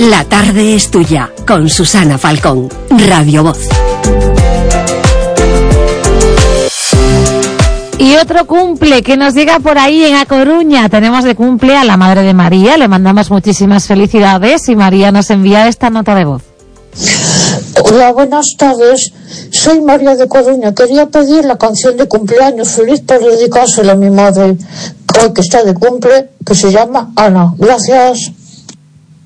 La tarde es tuya, con Susana Falcón, Radio Voz. Y otro cumple que nos llega por ahí en A Coruña. Tenemos de cumple a la Madre de María. Le mandamos muchísimas felicidades y María nos envía esta nota de voz. Hola, buenas tardes. Soy María de Coruña. Quería pedir la canción de cumpleaños feliz para dedicársela a mi madre, hoy que está de cumple, que se llama Ana. Gracias.